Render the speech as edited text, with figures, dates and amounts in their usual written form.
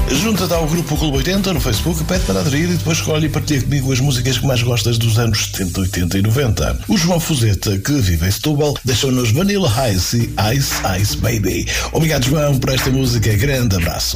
Junta-te ao grupo Clube 80 no Facebook, pede para aderir e depois escolhe e partilha comigo as músicas que mais gostas dos anos 70, 80 e 90. O João Fuzeta, que vive em Setúbal, deixou-nos Vanilla Ice e Ice Ice Baby. Obrigado, João, por esta música. Grande abraço.